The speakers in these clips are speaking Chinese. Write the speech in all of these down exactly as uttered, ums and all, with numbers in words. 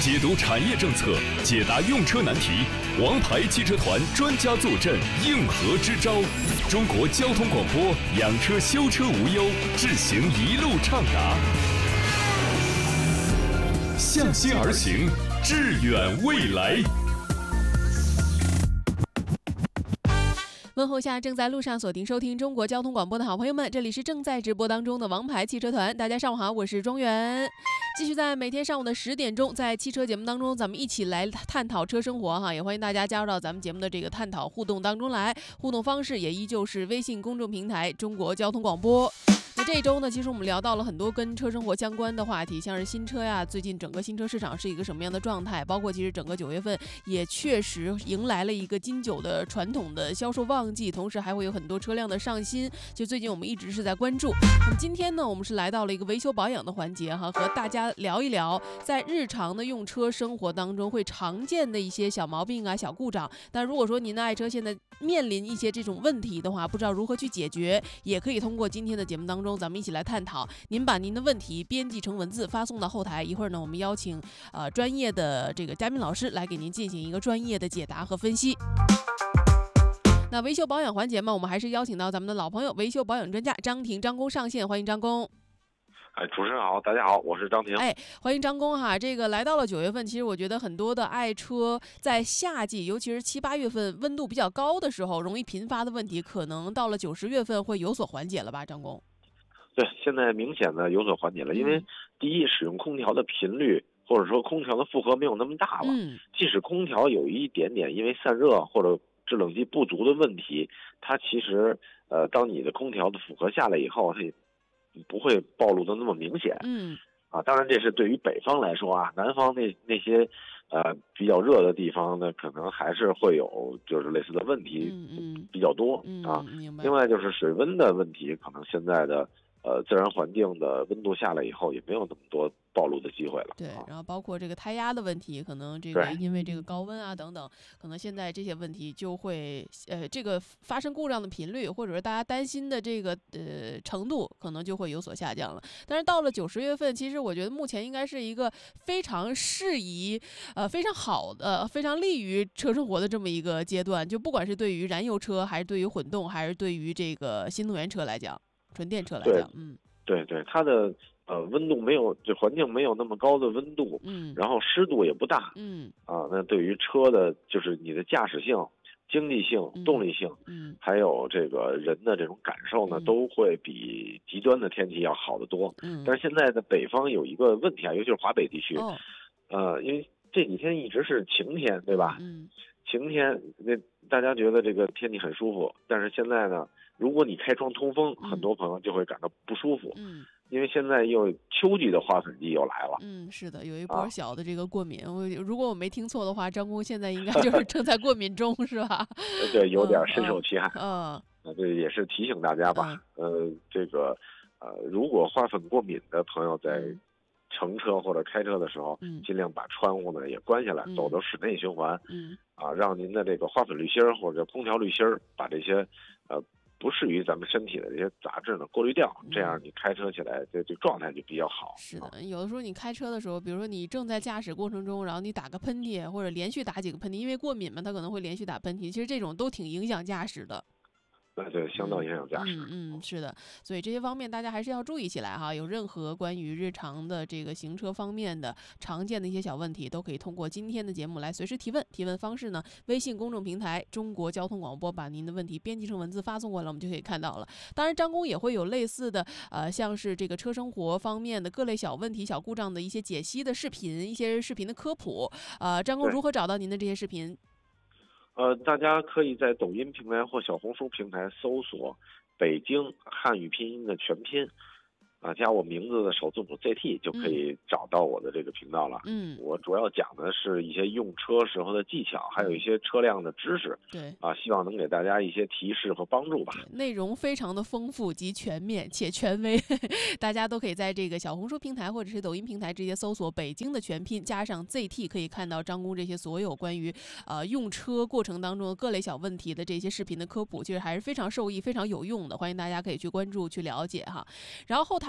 解读产业政策，解答用车难题。王牌汽车团专家坐镇，应和支招。中国交通广播，养车修车无忧，智行一路畅达。向心而行，致远未来。 问候下正在路上锁定收听中国交通广播的好朋友们，这里是正在直播当中的王牌汽车团。大家上午好，我是庄园。继续在每天上午的十点钟，在汽车节目当中，咱们一起来探讨车生活哈，也欢迎大家加入到咱们节目的这个探讨互动当中来。互动方式也依旧是微信公众平台中国交通广播。那这一周呢，其实我们聊到了很多跟车生活相关的话题，像是新车呀，最近整个新车市场是一个什么样的状态，包括其实整个九月份也确实迎来了一个金九的传统的销售旺季，同时还会有很多车辆的上新，就最近我们一直是在关注。那么今天呢，我们是来到了一个维修保养的环节哈，和大家聊一聊在日常的用车生活当中会常见的一些小毛病啊、小故障。但如果说您的爱车现在面临一些这种问题的话，不知道如何去解决，也可以通过今天的节目当中咱们一起来探讨。您把您的问题编辑成文字发送到后台，一会儿呢我们邀请呃专业的这个嘉宾老师来给您进行一个专业的解答和分析。那维修保养环节嘛，我们还是邀请到咱们的老朋友维修保养专家张婷张工上线，欢迎张工。 哎，主持人好，大家好，我是张婷。 哎，欢迎张工哈。这个来到了九月份，其实我觉得很多的爱车在夏季，尤其是七八月份温度比较高的时候，容易频发的问题，可能到了九十月份会有所缓解了吧，张工？ 对，现在明显的有所缓解了，因为第一，使用空调的频率或者说空调的负荷没有那么大了。 嗯， 即使空调有一点点因为散热或者制冷剂不足的问题，它其实呃，当你的空调的负荷下来以后，它也不会暴露的那么明显。 嗯， 啊，当然这是对于北方来说啊，南方那那些呃比较热的地方呢，可能还是会有就是类似的问题比较多。 嗯嗯、 啊。 明白。 另外就是水温的问题，可能现在的呃自然环境的温度下来以后，也没有那么多暴露的机会了。 对，然后包括这个胎压的问题，可能这个因为这个高温啊等等，可能现在这些问题就会呃这个发生故障的频率，或者是大家担心的这个呃程度，可能就会有所下降了。但是到了九十月份，其实我觉得目前应该是一个非常适宜、呃非常好的、非常利于车生活的这么一个阶段。就不管是对于燃油车，还是对于混动，还是对于这个新能源车来讲，纯电车来讲，嗯， 对对，它的。呃，温度没有，这环境没有那么高的温度， 嗯， 然后湿度也不大， 嗯， 啊，那对于车的，就是你的驾驶性、经济性、动力性， 嗯，还有这个人的这种感受呢，嗯、都会比极端的天气要好得多。 嗯， 但是现在的北方有一个问题啊，尤其是华北地区， 哦、 呃，因为这几天一直是晴天，对吧？ 嗯， 晴天，那大家觉得这个天气很舒服，但是现在呢，如果你开窗通风， 嗯、 很多朋友就会感到不舒服。 嗯。 因为现在又秋季的花粉季又来了， 嗯，是的，有一波小的这个过敏。啊、我如果我没听错的话，张工现在应该就是正在过敏中，是吧？ 对，有点深受其害。 嗯， 嗯，这也是提醒大家吧。嗯、呃，这个呃，如果花粉过敏的朋友在乘车或者开车的时候， 嗯， 尽量把窗户呢也关下来， 嗯、 走到室内循环。 嗯， 啊，让您的这个花粉滤芯儿或者空调滤芯儿把这些呃。不适于咱们身体的这些杂质呢过滤掉，这样你开车起来这这状态就比较好。 是的，有的时候你开车的时候，比如说你正在驾驶过程中，然后你打个喷嚏或者连续打几个喷嚏，因为过敏嘛，它可能会连续打喷嚏，其实这种都挺影响驾驶的。 对对，相当影响驾驶。 嗯嗯，是的，所以这些方面大家还是要注意起来哈。有任何关于日常的这个行车方面的常见的一些小问题，都可以通过今天的节目来随时提问。提问方式呢，微信公众平台中国交通广播，把您的问题编辑成文字发送过来，我们就可以看到了。当然，张工也会有类似的呃，像是这个车生活方面的各类小问题、小故障的一些解析的视频，一些视频的科普。呃，张工如何找到您的这些视频？ 呃，大家可以在抖音平台或小红书平台搜索“北京汉语拼音”的全拼，啊，加我名字的首字母 Z T 就可以找到我的这个频道了。 嗯， 我主要讲的是一些用车时候的技巧，还有一些车辆的知识。 对， 啊，希望能给大家一些提示和帮助吧。 内容非常的丰富及全面且权威，大家都可以在这个小红书平台或者是抖音平台直接搜索北京的全拼加上 Z T， 可以看到张工这些所有关于呃用车过程当中的各类小问题的这些视频的科普，其实还是非常受益、非常有用的，欢迎大家可以去关注、去了解哈。然后后台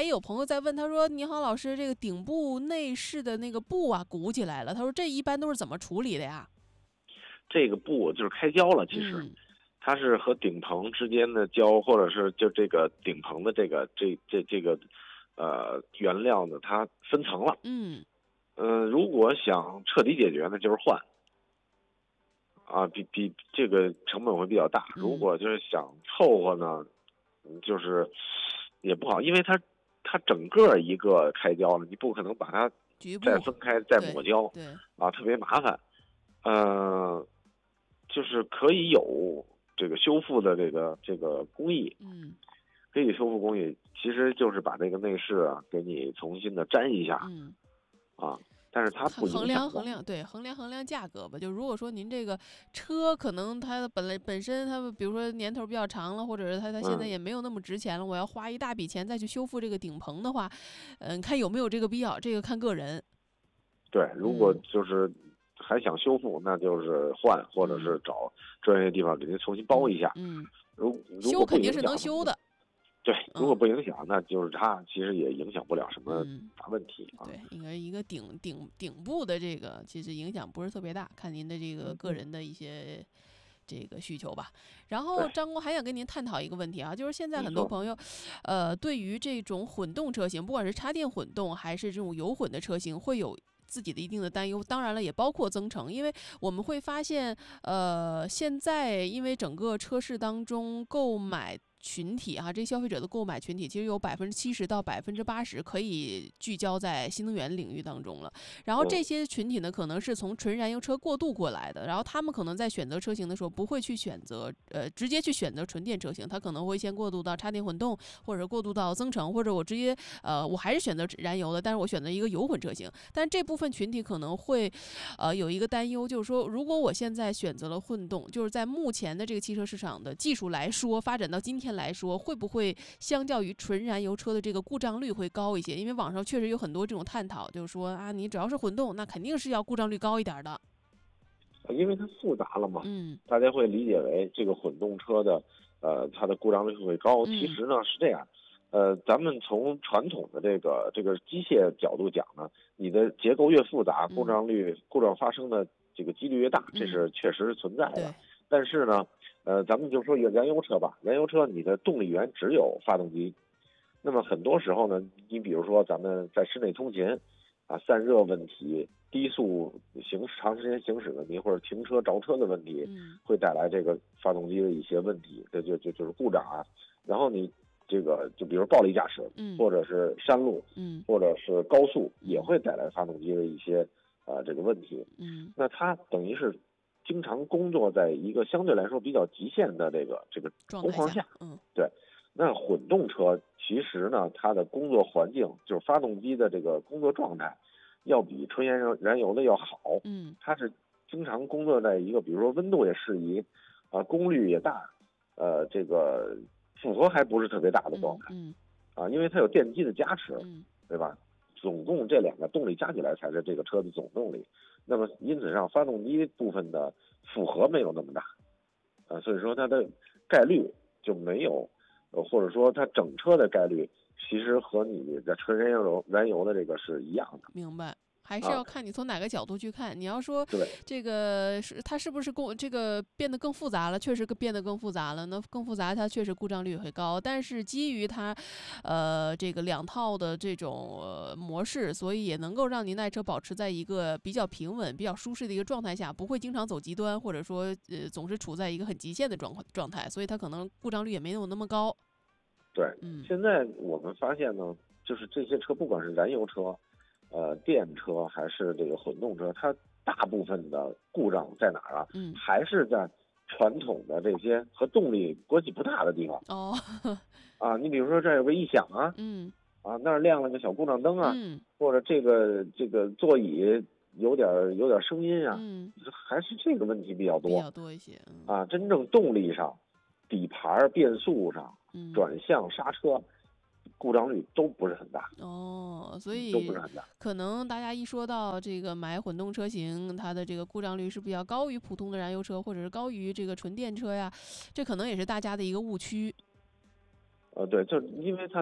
还有朋友在问，他说：“你好，老师，这个顶部内饰的那个布啊鼓起来了，他说这一般都是怎么处理的呀？” 这个布就是开胶了，其实。嗯，它是和顶棚之间的胶，或者是就这个顶棚的这个这这这个呃原料呢，它分层了。 嗯， 呃，如果想彻底解决呢，就是换。啊，比比这个成本会比较大。如果就是想凑合呢，就是也不好，因为它它整个一个开胶了，你不可能把它再分开再抹胶， 对，对啊，特别麻烦。呃，就是可以有这个修复的这个这个工艺， 嗯， 可以修复工艺，其实就是把这个内饰啊给你重新的粘一下， 嗯， 啊。但是它不影响衡量衡量，对，衡量衡量价格吧。就如果说您这个车可能它本来本身它比如说年头比较长了，或者是它它现在也没有那么值钱了，嗯、我要花一大笔钱再去修复这个顶棚的话，嗯、呃，看有没有这个必要，这个看个人。 对，如果就是还想修复，嗯、那就是换，或者是找专业地方给您重新包一下。 嗯， 如如修肯定是能修的。 对，如果不影响，嗯、那就是它其实也影响不了什么大问题啊。 嗯、对，应该一个顶顶顶部的这个其实影响不是特别大，看您的这个个人的一些这个需求吧。然后张工还想跟您探讨一个问题啊，就是现在很多朋友，呃，对于这种混动车型，不管是插电混动还是这种油混的车型，会有自己的一定的担忧，当然了，也包括增程，因为我们会发现，呃，现在因为整个车市当中购买群体啊，这消费者的购买群体其实有百分之七十到百分之八十可以聚焦在新能源领域当中了。然后这些群体呢，可能是从纯燃油车过渡过来的，然后他们可能在选择车型的时候不会去选择呃直接去选择纯电车型，他可能会先过渡到插电混动，或者过渡到增程，或者我直接呃我还是选择燃油的，但是我选择一个油混车型。但这部分群体可能会呃有一个担忧，就是说如果我现在选择了混动，就是在目前的这个汽车市场的技术来说，发展到今天来说，会不会相较于纯燃油车的这个故障率会高一些？因为网上确实有很多这种探讨，就是说啊，你只要是混动，那肯定是要故障率高一点的。 因为它复杂了嘛， 嗯， 大家会理解为这个混动车的，呃，它的故障率会高。其实呢是这样，呃，咱们从传统的这个这个机械角度讲呢，你的结构越复杂，故障率、故障发生的这个几率越大，这是确实是存在的。但是呢，呃，咱们就说一个燃油车吧，燃油车你的动力源只有发动机，那么很多时候呢，你比如说咱们在室内通勤啊，散热问题、低速行驶、长时间行驶问题，或者停车着车的问题，会带来这个发动机的一些问题，这就就就是故障啊。然后你这个就比如暴力驾驶，或者是山路， 嗯， 或者是高速，也会带来发动机的一些呃这个问题。 嗯， 那它等于是经常工作在一个相对来说比较极限的这个这个工况下， 嗯， 对。那混动车其实呢，它的工作环境就是发动机的这个工作状态，要比纯燃油燃油的要好。 嗯， 它是经常工作在一个，比如说温度也适宜，啊，功率也大，呃，这个负荷还不是特别大的状态。 嗯， 啊，因为它有电机的加持， 嗯， 对吧？总共这两个动力加起来才是这个车的总动力。那么因此上发动机部分的负荷没有那么大，啊，所以说它的概率就没有。呃，或者说它整车的概率其实和你的纯燃油燃油的这个是一样的。 明白，还是要看你从哪个角度去看。啊、你要说这个是它是不是更这个变得更复杂了？确实变得更复杂了。那更复杂，它确实故障率会高。但是基于它，呃，这个两套的这种、呃、模式，所以也能够让您耐车保持在一个比较平稳、比较舒适的一个状态下，不会经常走极端，或者说呃总是处在一个很极限的状状态。所以它可能故障率也没有那么高。 对， 嗯， 现在我们发现呢，就是这些车，不管是燃油车、呃电车还是这个混动车，它大部分的故障在哪儿啊？ 嗯， 还是在传统的这些和动力关系不大的地方。 哦， 啊，你比如说这儿有个异响啊， 嗯， 啊那儿亮了个小故障灯啊， 嗯， 或者这个这个座椅有点有点声音啊， 嗯， 还是这个问题比较多， 比较多一些。嗯、 啊，真正动力上、底盘、变速上。 嗯、 转向、刹车，故障率都不是很大哦，所以都不是很大。 可能大家一说到这个买混动车型，它的这个故障率是比较高于普通的燃油车，或者是高于这个纯电车呀，这可能也是大家的一个误区。 呃，对，就因为它的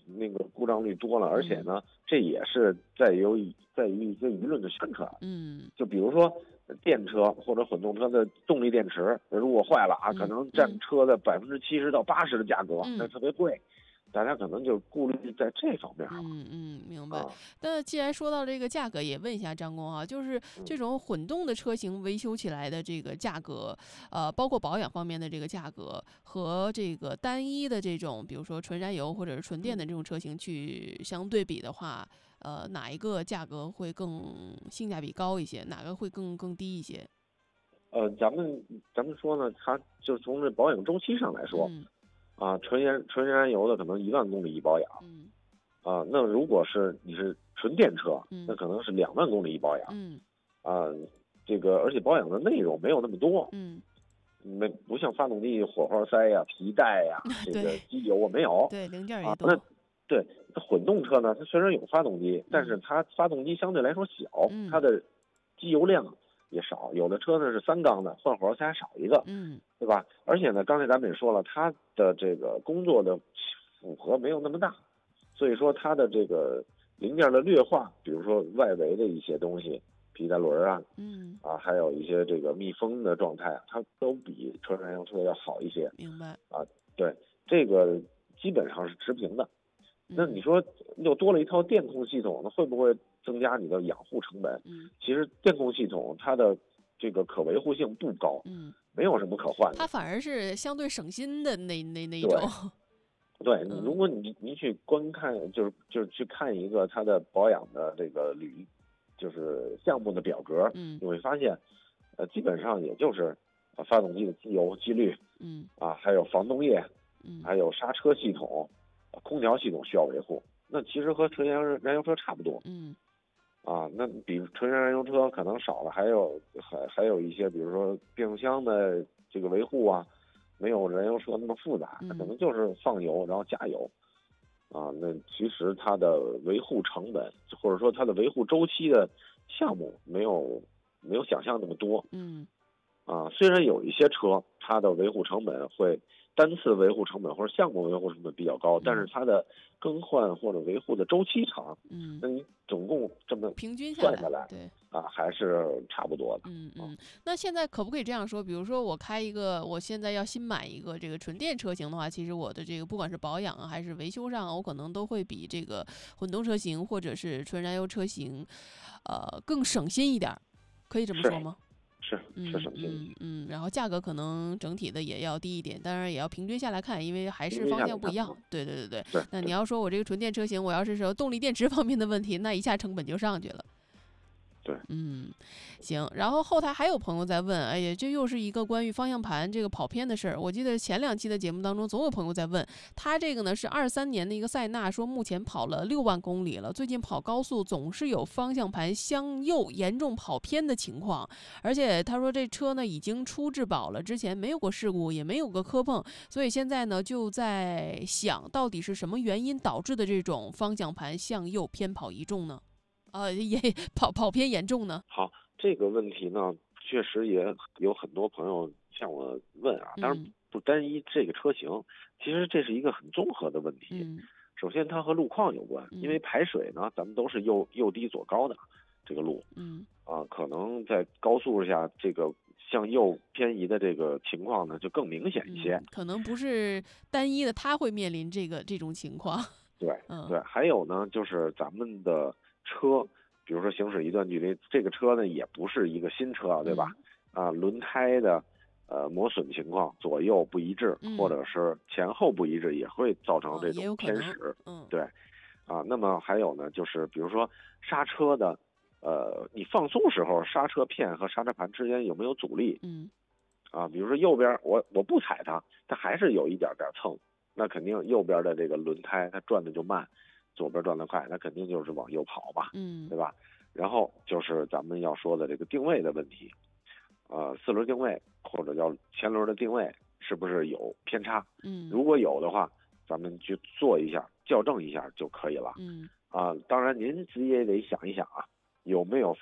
那个故障率多了，而且呢，这也是在于在于一些舆论的宣传。 嗯， 就比如说电车或者混动车的动力电池，如果坏了啊， 嗯可能占车的百分之七十到八十的价格， 嗯那特别贵。大家可能就顾虑在这方面了。 嗯嗯，明白。 啊， 那既然说到这个价格，也问一下张工啊，就是这种混动的车型维修起来的这个价格，呃，包括保养方面的这个价格，和这个单一的这种，比如说纯燃油或者是纯电的这种车型去相对比的话，呃，哪一个价格会更性价比高一些？哪个会更更低一些？ 呃，咱们咱们说呢，它就从这保养周期上来说， 嗯啊，纯燃纯燃油的可能一万公里一保养， 嗯啊，那如果是你是纯电车， 嗯那可能是两万公里一保养， 嗯啊，这个而且保养的内容没有那么多， 嗯， 没不像发动机火花塞呀、皮带呀、这个对机油啊没有。 对，零件儿也啊， 多。 那对它混动车呢，它虽然有发动机，但是它发动机相对来说小， 嗯它的机油量也少。有的车呢是三缸的，换火花塞还少一个， 嗯对吧？而且呢，刚才咱们也说了，它的这个工作的负荷没有那么大，所以说它的这个零件的劣化，比如说外围的一些东西，皮带轮啊， 嗯， 啊，还有一些这个密封的状态啊，它都比纯燃油车要好一些。 明白。 啊，对，这个基本上是持平的。那嗯你说又多了一套电控系统，那会不会增加你的养护成本？ 嗯其实电控系统它的这个可维护性不高， 嗯， 没有什么可换的。 它反而是相对省心的那那那一对种。 对， 嗯如果你你去观看，就是就是去看一个它的保养的这个履，就是项目的表格， 嗯你会发现，呃，基本上也就是呃发动机的机油、机滤嗯啊，还有防冻液， 嗯还有刹车系统、呃空调系统需要维护。那其实和纯燃燃油车差不多嗯啊。那比纯燃油车可能少了，还有还还有一些，比如说变速箱的这个维护啊，没有燃油车那么复杂，它可能就是放油然后加油啊。那其实它的维护成本或者说它的维护周期的项目没有没有想象那么多嗯啊。虽然有一些车它的维护成本会单次维护成本或者项目维护成本比较高，但是它的更换或者维护的周期长， 嗯， 那你总共这么平均下算下来对。 啊，还是差不多的。 嗯嗯，那现在可不可以这样说？比如说我开一个，我现在要新买一个这个纯电车型的话，其实我的这个不管是保养啊还是维修上啊，我可能都会比这个混动车型或者是纯燃油车型，呃，更省心一点儿，可以这么说吗？ 是嗯是省心。 嗯嗯，然后价格可能整体的也要低一点，当然也要平均下来看，因为还是方向不一样。对对对对。 对那你要说我这个纯电车型，我要是说动力电池方面的问题，那一下成本就上去了。 对， 嗯，行。然后后台还有朋友在问，哎呀，这又是一个关于方向盘这个跑偏的事儿。我记得前两期的节目当中，总有朋友在问他这个呢是二三年的一个塞纳，说目前跑了六万公里了，最近跑高速总是有方向盘向右严重跑偏的情况，而且他说这车呢已经出质保了，之前没有过事故，也没有过磕碰，所以现在呢就在想到底是什么原因导致的这种方向盘向右偏跑移重呢？呃，也跑跑偏严重呢。 好，这个问题呢，确实也有很多朋友向我问啊，当然不单一这个车型，其实这是一个很综合的问题。 嗯， 首先它和路况有关，因为排水呢，咱们都是右右低左高的这个路， 嗯啊，可能在高速下这个向右偏移的这个情况呢就更明显一些。 嗯、可能不是单一的，他会面临这个这种情况。 对， 嗯， 对，还有呢，就是咱们的车，比如说行驶一段距离，这个车呢也不是一个新车啊，对吧？嗯、啊，轮胎的呃磨损情况左右不一致， 嗯、 或者是前后不一致，也会造成这种偏驶。 嗯，对，啊，那么还有呢，就是比如说刹车的，呃，你放松时候刹车片和刹车盘之间有没有阻力？ 嗯， 啊，比如说右边我我不踩它，它还是有一点点蹭，那肯定右边的这个轮胎它转的就慢。左边转得快，那肯定就是往右跑吧， 嗯， 对吧？然后就是咱们要说的这个定位的问题，呃，四轮定位或者叫前轮的定位是不是有偏差？ 嗯， 如果有的话，咱们去做一下校正一下就可以了。 嗯， 啊，当然您自己也得想一想啊，有没有